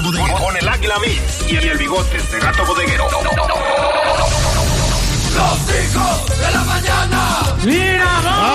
Bodeguero. Con el Águila Mix y el Bigotes de Gato Bodeguero. Los hijos de la mañana. ¡Mira,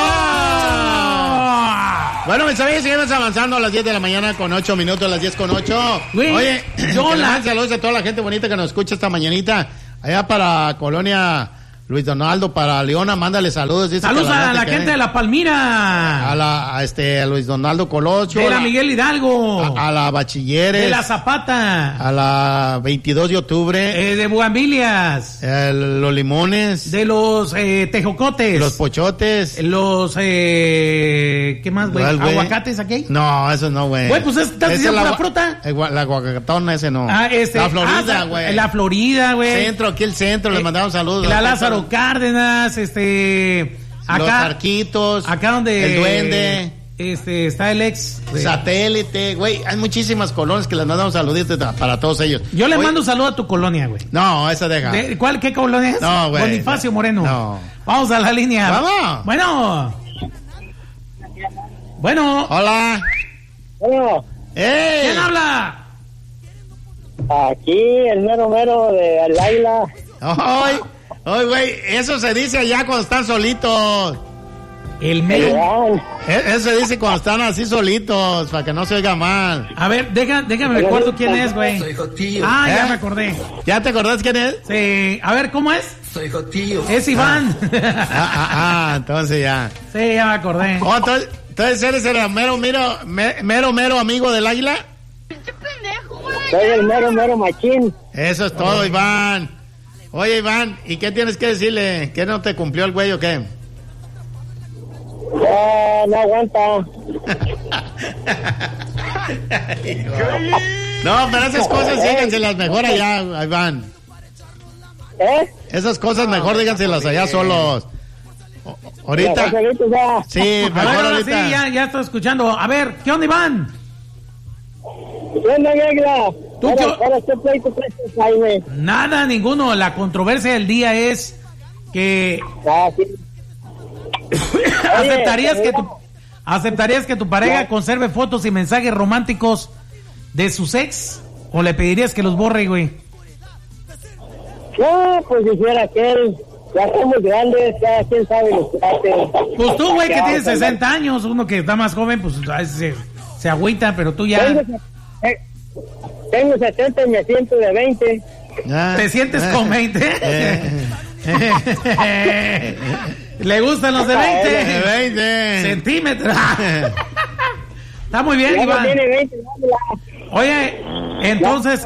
Bueno, mis amigos, seguimos avanzando a las 10 de la mañana con 8 minutos, las 10 con 8. Güey, oye, saludos a toda la gente bonita que nos escucha esta mañanita. Allá para Colonia Luis Donaldo, para Leona, mándale saludos. Dice saludos a la gente de La Palmira. A Luis Donaldo Colosio. De la Miguel Hidalgo. A la Bachilleres. De la Zapata. A la 22 de octubre. De Bugambilias. Los Limones. De los Tejocotes. Los Pochotes. Los, ¿qué más, güey? ¿Aguacates aquí? No, eso no, güey. Güey, pues estás diciendo la fruta. La guacatona, ese no. La Florida, güey. La Florida, güey. Centro, aquí el centro, le mandamos saludos. La Lázaro Cárdenas, acá. Los Arquitos. Acá donde. El Duende. Está el ex. Satélite, güey. Hay muchísimas colonias que les mandamos saluditos para todos ellos. Yo le mando un saludo a tu colonia, güey. No, esa deja. ¿Qué colonia es? No, güey. Bonifacio Moreno. No. Vamos a la línea. Vamos. Bueno. Hola. Bueno. ¡Ey! ¿Quién habla? Aquí, el mero de El Águila. ¡Ay, güey! Eso se dice allá cuando están solitos. El mero. Eso se dice cuando están así solitos, para que no se oiga mal. A ver, déjame recuerdo quién es, güey. Soy Jotillo. Ya me acordé. ¿Ya te acordás quién es? Sí. A ver, ¿cómo es? Soy Jotillo. Es Iván. Entonces ya. Sí, ya me acordé. Entonces eres el mero amigo del Águila. Soy el mero machín. Eso es todo, Iván. Oye, Iván, ¿y qué tienes que decirle? ¿Que no te cumplió el güey o qué? No aguanta. No, pero esas cosas díganselas mejor allá, Iván. Esas cosas mejor díganselas allá solos. Ahorita. Sí, mejor ahorita. Sí, ya estoy escuchando. A ver, ¿qué onda, Iván? ¿Qué onda, Águila? Ahora, ¿qué pleito traes, Jaime? Nada, ninguno. La controversia del día es que... ¿Aceptarías que tu pareja conserve fotos y mensajes románticos de sus ex? ¿O le pedirías que los borre, güey? No, pues hiciera aquel... Ya somos grandes, cada quien sabe lo que hace. Pues tú, güey, que tienes 60 años, uno que está más joven, pues se agüita, pero tú ya... Tengo 70 y me siento de 20. ¿Te sientes con 20? ¿Le gustan los de 20? De 20 centímetros. Está muy bien, Iván. Tiene 20, oye, entonces...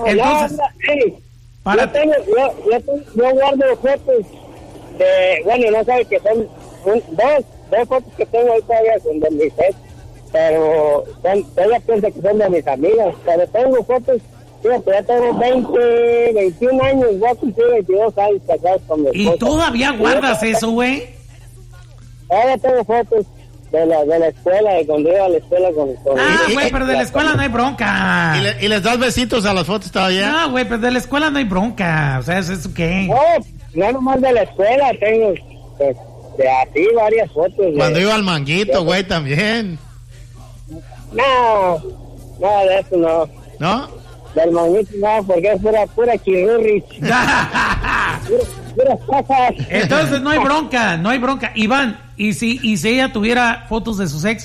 Yo guardo fotos de... Bueno, no sabes que son dos fotos que tengo ahí todavía son de mis ex, pero ella piensa que son de mis amigas, pero tengo fotos, fíjate, ya tengo 21 años, voy a cumplir 22 años casados con mi esposa. ¿Y todavía guardas eso, güey? Ahora tengo fotos de la escuela, de cuando iba a la escuela con güey, pero de la escuela no hay bronca. ¿Y les das besitos a las fotos todavía? No, güey, pero de la escuela no hay bronca. O sea, ¿eso qué? No nomás de la escuela, tengo pues, de así varias fotos. Cuando iba al Manguito, güey, también. No, de eso no. ¿No? Del Manguito no, porque es pura chirurris. Puras cosas. Entonces no hay bronca. Iván, ¿y si ella tuviera fotos de su sexo,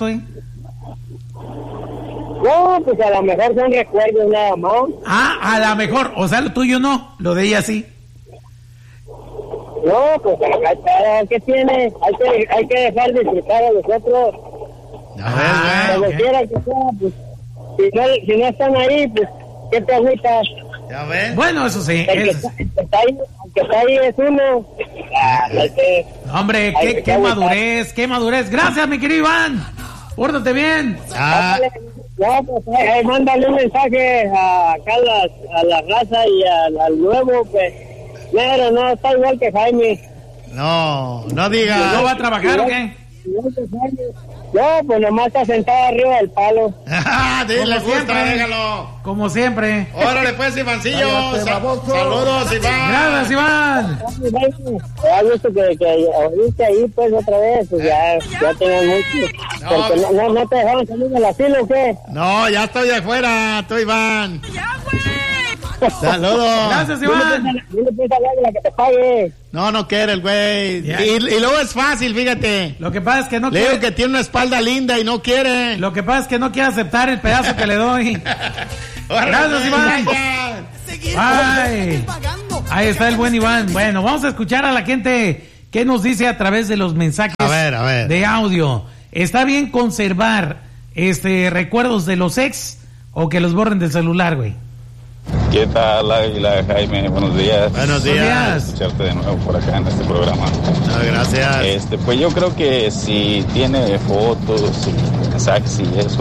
No, pues a lo mejor son recuerdos nada más. A lo mejor, o sea, lo tuyo no, lo de ella sí. No, pues ¿qué tiene? Hay que dejar de disfrutar a los otros. Como quiera que sea, pues, si no están ahí, pues, ¿qué te agüitas? Ya ves. Bueno, eso sí. El que está ahí es uno. Hombre, qué madurez. Gracias, mi querido Iván. Pórtate bien. No, pues mándale un mensaje acá a la raza y al nuevo, pues. Claro, no, está igual que Jaime. No diga. ¿No va a trabajar o qué? No, pues nomás está sentado arriba del palo. Dile, déjalo. Como siempre. Órale, pues, Ivancillo. Saludos, Iván. Gracias, Iván. ha visto que ahorita ahí pues otra vez, pues ya tengo mucho. No. Porque no te dejaron salir del asilo, ¿o qué? No, ya estoy de afuera, estoy Iván. Saludos. Gracias, Iván. Dile pues a la que te pague. No quiere el güey. Ya. Y luego es fácil, fíjate. Lo que pasa es que no Le digo quiere. que tiene una espalda linda y no quiere. Lo que pasa es que no quiere aceptar el pedazo que le doy. Gracias, Iván. Ay, ahí está el buen Iván. Bueno, vamos a escuchar a la gente que nos dice a través de los mensajes A ver. de audio. ¿Está bien conservar recuerdos de los ex o que los borren del celular, güey? ¿Qué tal, Águila, Jaime? Buenos días. Buenos días. Escucharte de nuevo por acá en este programa. No, gracias. Pues yo creo que si tiene fotos y mensajes y eso,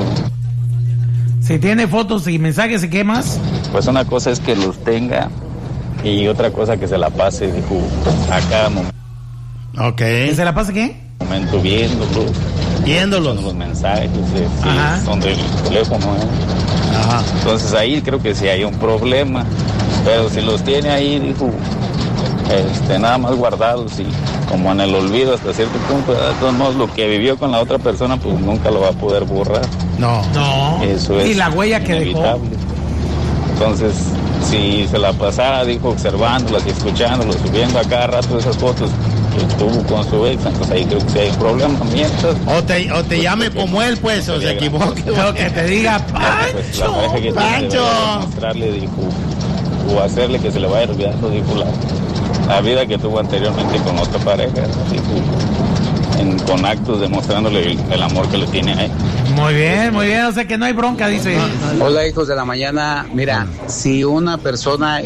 Si tiene fotos y mensajes y qué más. pues una cosa es que los tenga y otra cosa que se la pase, dijo, a cada Ok. ¿Que se la pase qué? momento viéndolos, Viéndolos. los mensajes, Ajá. son del teléfono, Ajá. Entonces ahí creo que sí hay un problema, pero si los tiene ahí, dijo, nada más guardados y como en el olvido hasta cierto punto, de todos modos lo que vivió con la otra persona pues nunca lo va a poder borrar. No. Eso es Y la huella que dejó. inevitable. Entonces, si se la pasara, dijo, observándolas y escuchándolas, subiendo a cada rato esas fotos que tuvo con su ex, entonces ahí creo que sí hay un problema. Mientras, O te llame como él, pues, o se equivoque. Lo que te diga, pues, la pareja que Pancho. tiene debe mostrarle, dijo, o hacerle que se le vaya olvidando, dijo, la vida que tuvo anteriormente con otra pareja, dijo, con actos demostrándole el amor que le tiene a él. Muy bien, o sea que no hay bronca, dice. Hola, hijos de la mañana. Mira, si una persona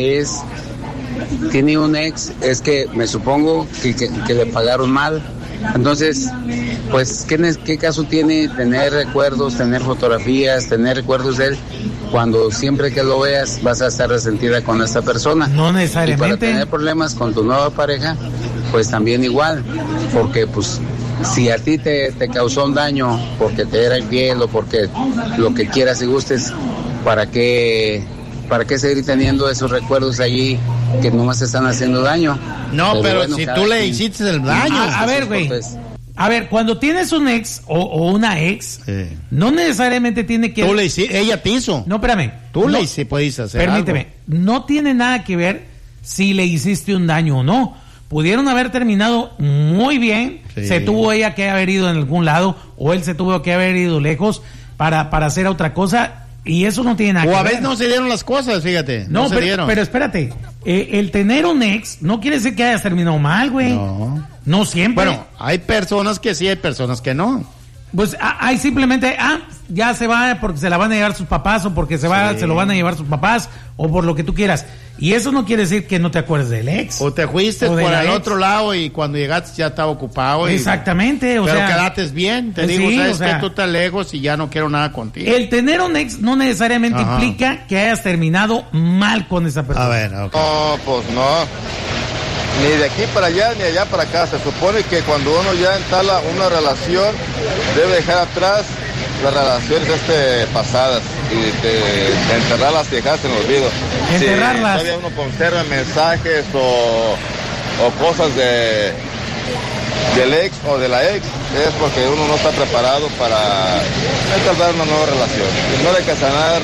tiene un ex, es que me supongo que le pagaron mal. Entonces, pues, ¿qué caso tiene tener recuerdos, tener fotografías, tener recuerdos de él, cuando siempre que lo veas vas a estar resentida con esta persona? No Y para necesariamente. tener problemas con tu nueva pareja, pues también igual, porque pues si a ti te causó un daño porque te era infiel o porque lo que quieras y gustes, ¿para qué seguir teniendo esos recuerdos allí que nomás te están haciendo daño? No, pero bueno, si cada tú le quien. hiciste el daño. A ver, güey. Pues, A ver, cuando tienes un ex o una ex, Sí. no necesariamente tiene que... Tú le hiciste, ella te hizo. No, espérame. Tú No, le hiciste, puedes hacer permíteme. No tiene nada que ver si le hiciste un daño o no. Pudieron haber terminado muy bien. Sí. Se tuvo ella que haber ido en algún lado o él se tuvo que haber ido lejos para hacer otra cosa y eso no tiene nada algo. que O a ver. veces no se dieron las cosas, fíjate. No, se dieron. pero espérate. El tener un ex no quiere decir que hayas terminado mal, güey. No. No siempre. Bueno, hay personas que sí, hay personas que no. Pues hay simplemente, ya se va porque se la van a llevar sus papás o porque se lo van a llevar sus papás o por lo que tú quieras. Y eso no quiere decir que no te acuerdes del ex. O te fuiste O de por la el ex. otro lado y cuando llegaste ya estaba ocupado. Exactamente, o pero sea. quedaste bien. Te digo, sí, sabes o sea, que tú te lejos y ya no quiero nada contigo. El tener un ex no necesariamente Ajá. implica que hayas terminado mal con esa persona. A ver, ok. No, pues no. Ni de aquí para allá ni allá para acá. Se supone que cuando uno ya entala una relación, debe dejar atrás las relaciones pasadas y de enterrarlas y dejarlas en el olvido. Enterrarlas. Si todavía uno conserva mensajes o cosas del ex o de la ex, es porque uno no está preparado para entablar una nueva relación. No hay que sanar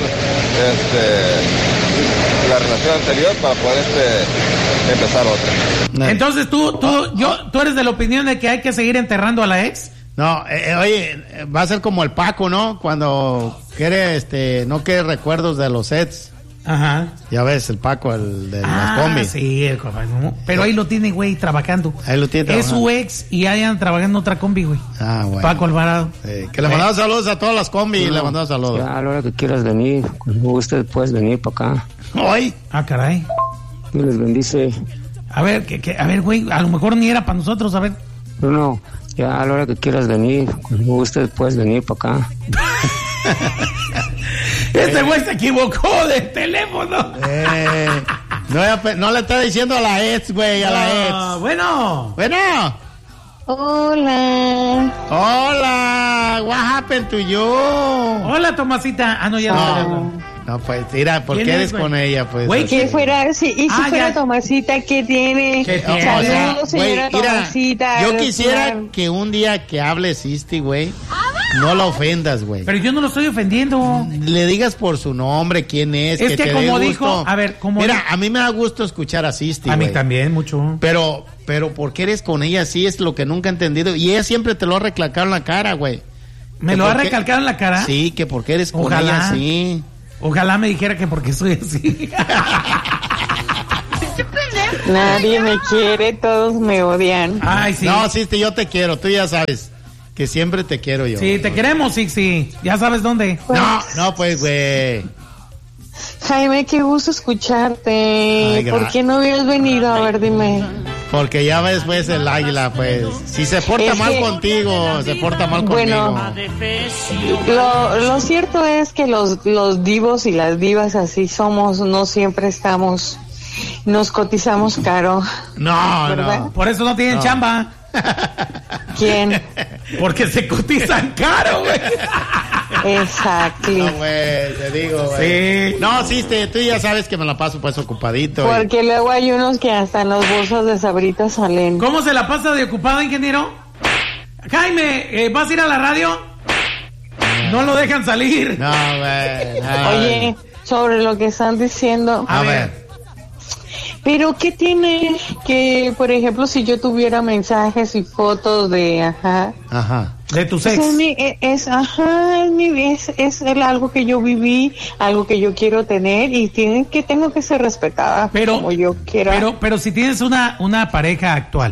la relación anterior para poder empezar otra. Entonces tú eres de la opinión de que hay que seguir enterrando a la ex. No, oye, va a ser como el Paco, ¿no? Cuando quiere, no quiere recuerdos de los sets. Ajá. Ya ves, el Paco, el de las combis. Sí, pero ahí lo tiene, güey, trabajando. Ahí lo tiene Es su trabajando. ex y ahí andan trabajando en otra combi, güey. Ah, bueno. Paco Alvarado. Que le mandamos saludos a todas las combis, le mandamos saludos. Ya, a la hora que quieras venir, cuando usted puedes venir para acá. Hoy. Ah, caray. Dios les bendice. A ver, a ver, güey, a lo mejor ni era para nosotros, a ver. Bruno, ya a la hora que quieras venir, cuando usted puedes venir para acá. Este güey se equivocó de teléfono. No le está diciendo a la ex, güey, a la ex. Bueno. Bueno. Hola. Hola. What happened to you? Hola, Tomasita. Ah, no, ya no. No, pues, mira, ¿por qué eres con ella? Pues, güey, que fuera, si fuera Tomasita, ¿qué tiene? Saludos, señora Tomasita. Yo quisiera que un día que hables Isti, güey, no la ofendas, güey. Pero yo no lo estoy ofendiendo. Le digas por su nombre, quién es, que te como dé gusto. A ver, como mira, a mí me da gusto escuchar a Isti, a güey. mí también, mucho. Pero ¿por qué eres con ella así? Es lo que nunca he entendido. Y ella siempre te lo ha recalcado en la cara, güey. ¿Me lo ha recalcado en la cara? Sí, que porque eres con ella así. Ojalá me dijera que porque soy así. Nadie me quiere, todos me odian. Ay, sí. No, sí, yo te quiero, tú ya sabes que siempre te quiero yo. Sí, te queremos, sí. Ya sabes dónde. Pues, no, pues, güey. Jaime, qué gusto escucharte. Ay, ¿por qué no hubieras venido? A ver, dime. Porque ya ves, pues, el águila, pues, si se porta mal contigo, se porta mal conmigo. Bueno, lo cierto es que los divos y las divas así somos, no siempre estamos, nos cotizamos caro. No, ¿verdad? No. Por eso no tienen chamba. ¿Quién? Porque se cotizan caro, güey. Exacto. No, güey, te digo, güey. Sí. No, sí, tú ya sabes que me la paso pues ocupadito. Porque luego hay unos que hasta en los bolsos de Sabritas salen. ¿Cómo se la pasa de ocupado, ingeniero? Jaime, ¿vas a ir a la radio? No lo dejan salir. No, güey. Oye, sobre lo que están diciendo. A ver. Pero ¿qué tiene que, por ejemplo, si yo tuviera mensajes y fotos de, de tu ex? Es algo que yo viví, algo que yo quiero tener y tengo que ser respetada como yo quiera. Pero si tienes una pareja actual,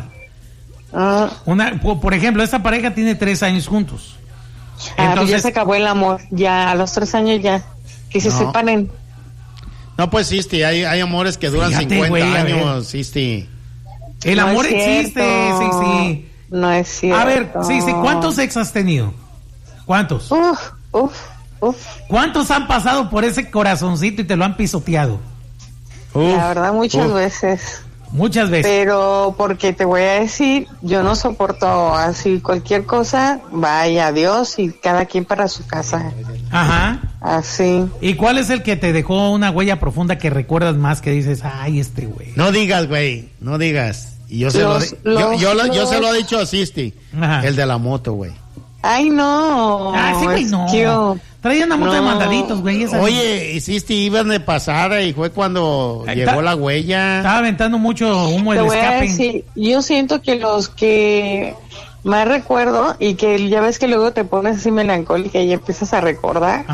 por ejemplo, esta pareja tiene 3 años juntos. Entonces, pues ya se acabó el amor, ya a los 3 años ya, que se separen. No, pues, Isti, hay amores que duran 50 años, Isti. El amor existe, sí. No es cierto. A ver, sí, ¿cuántos ex has tenido? ¿Cuántos? ¿Cuántos han pasado por ese corazoncito y te lo han pisoteado? La verdad, muchas veces. Muchas veces. Pero porque te voy a decir, yo no soporto así cualquier cosa, vaya, adiós y cada quien para su casa. Ajá. Así. ¿Y cuál es el que te dejó una huella profunda que recuerdas más, que dices, ay, este güey? No digas, güey, no digas. Y yo se lo he dicho a Sisti, el de la moto, güey. Ay, no. Sí, güey, no. Traía una moto de mandaditos, güey. Oye, Sisti, iban de pasar y fue cuando llegó la huella. Estaba aventando mucho humo el escape. Sí, yo siento que los que más recuerdo y que ya ves que luego te pones así melancólica y empiezas a recordar,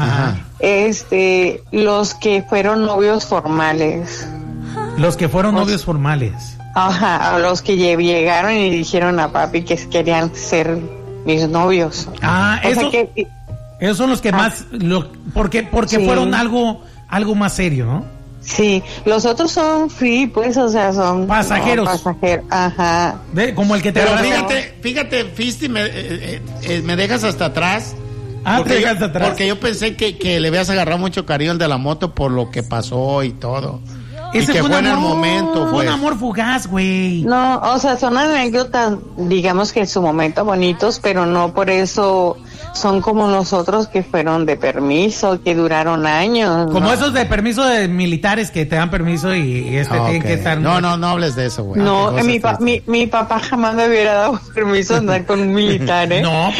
los que fueron novios formales. Los que fueron novios formales. Ajá, los que llegaron y dijeron a papi que querían ser mis novios. Esos son los que más, porque fueron algo más serio, ¿no? Sí, los otros son free, pues, o sea, son pasajeros. Ajá. Como el que te... Pero fíjate, Fisti, me dejas hasta atrás. Te dejas hasta atrás. Porque yo pensé que le habías agarrado mucho cariño al de la moto por lo que pasó y todo. Ese y que fue en el momento, fue un amor fugaz, güey. No, o sea, son anécdotas, digamos que en su momento bonitos, pero no por eso son como los otros que fueron de permiso, que duraron años. Como esos de permiso de militares que te dan permiso y tienen que estar... No hables de eso, güey. No, mi papá jamás me hubiera dado permiso de andar con un militar, ¿eh? No,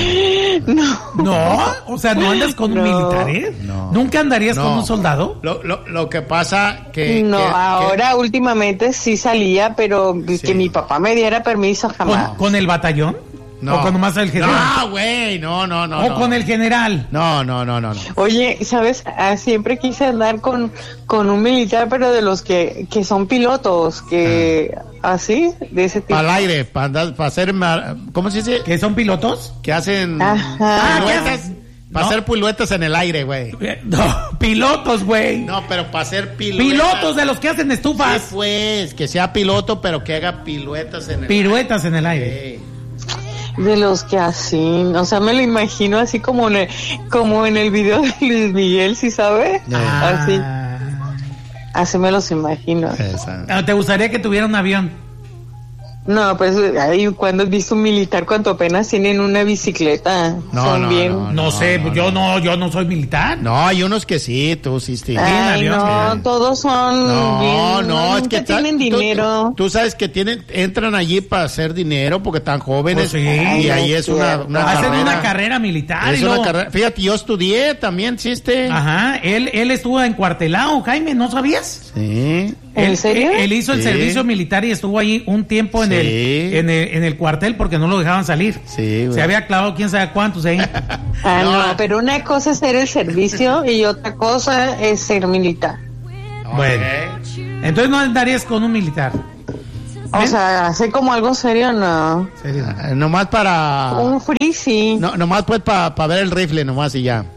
o sea, ¿no andas con un militar, eh? No. ¿Nunca andarías con un soldado? Lo que pasa que... ahora últimamente sí salía, pero que mi papá me diera permiso jamás. ¿Con el batallón? No. ¿O con nomás el general? No, güey, no. ¿O con el general? No. Oye, ¿sabes? Siempre quise andar con un militar, pero de los que son pilotos, que así, de ese tipo. Para el aire, para hacer, ¿cómo se dice? ¿Que son pilotos? Que hacen piruetas. Para hacer piruetas en el aire, güey. No, pilotos, güey. No, pero para hacer piruetas. Pilotos de los que hacen estufas. Sí, pues, que sea piloto, pero que haga piruetas en el aire. Piruetas en el aire. Sí. De los que así, o sea, me lo imagino así como en el video de Luis Miguel, ¿sí sabe? Así me los imagino. ¿Te gustaría que tuviera un avión? No, pues, ¿cuándo has visto un militar cuando apenas tienen una bicicleta? No sé, yo no soy militar. No, hay unos que sí, tú sí. Ay, no, todos son es que tienen dinero. Tú sabes que entran allí para hacer dinero porque están jóvenes. Pues sí. Y ahí es una hacen carrera. una carrera militar. Es una carrera. Fíjate, yo estudié también, ¿chiste? Ajá, él estuvo encuartelado, Jaime, ¿no sabías? Sí. ¿En serio? Él hizo el servicio militar y estuvo ahí un tiempo en el cuartel porque no lo dejaban salir. Sí, güey. Se había clavado quién sabe cuántos ahí. No, pero una cosa es ser el servicio y otra cosa es ser militar. Bueno, entonces no andarías con un militar. O sea, hace como algo serio, no. ¿Serio? Nomás para... Un free, sí. No, nomás pues para ver el rifle, nomás y ya.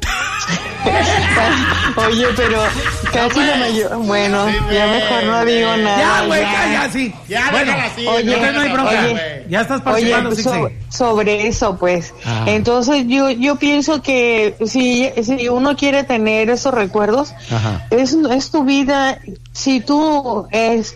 Oye, pero casi la mayor... Bueno, ya mejor no digo nada. Ya, güey, ya, sí. Ya, bueno, así, oye, no hay bronca. Ya estás participando. Sobre eso, pues. Ajá. Entonces, yo pienso que si uno quiere tener esos recuerdos, Ajá. es tu vida. Si tú,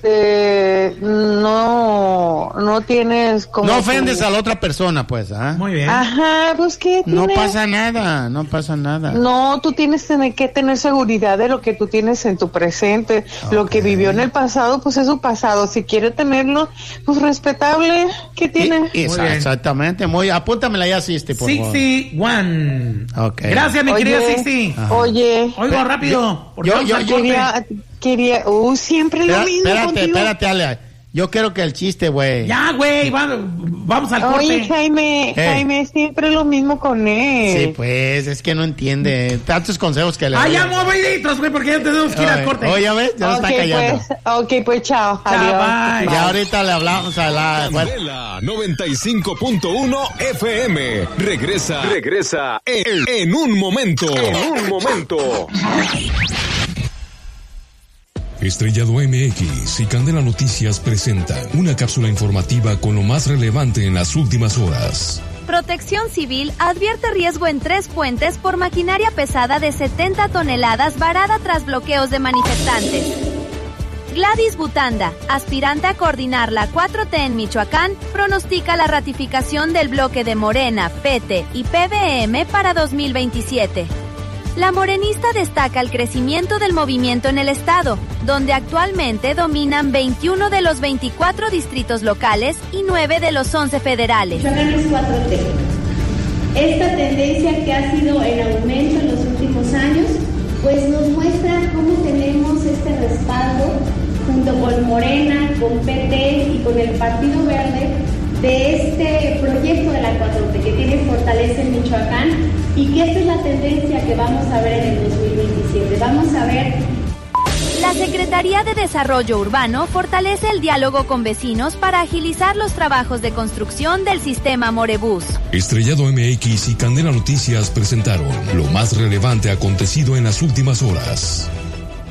no tienes como... No ofendes a la otra persona, pues, ¿ah? Muy bien. Ajá, pues, ¿qué No tiene? pasa nada. No, tú tienes que tener seguridad de lo que tú tienes en tu presente. Okay. Lo que vivió en el pasado, pues es su pasado. Si quiere tenerlo, pues respetable. ¿Qué tiene? Exactamente. Apúntamela ya, Sisti, por favor. 61. Ok. Gracias, mi querida Sisti. Oye. Oigo rápido. Quería, siempre lo mismo contigo. Espérate, Ale. Yo quiero que el chiste, güey. Ya, güey, vamos al corte. Oye, Jaime, siempre lo mismo con él. Sí, pues, es que no entiende. Tantos consejos que le doy. Ya moviditos, güey, porque ya tenemos que ir al corte. Oye, ¿ves? Ya está callando. Pues, chao. Adiós. Bye. Ya ahorita le hablamos a la... Candela 95.1 FM. Regresa en un momento. Estrellado MX y Candela Noticias presentan una cápsula informativa con lo más relevante en las últimas horas. Protección Civil advierte riesgo en 3 puentes por maquinaria pesada de 70 toneladas varada tras bloqueos de manifestantes. Gladys Butanda, aspirante a coordinar la 4T en Michoacán, pronostica la ratificación del bloque de Morena, PT y PBM para 2027. La morenista destaca el crecimiento del movimiento en el estado, donde actualmente dominan 21 de los 24 distritos locales y 9 de los 11 federales. Michoacán es 4T. Esta tendencia que ha sido en aumento en los últimos años, pues nos muestra cómo tenemos este respaldo junto con Morena, con PT y con el Partido Verde de este proyecto de la 4T que tiene fortaleza en Michoacán y que esta es la tendencia que vamos a ver en el 2027. Vamos a ver. La Secretaría de Desarrollo Urbano fortalece el diálogo con vecinos para agilizar los trabajos de construcción del sistema Morebús. Estrellado MX y Candela Noticias presentaron lo más relevante acontecido en las últimas horas.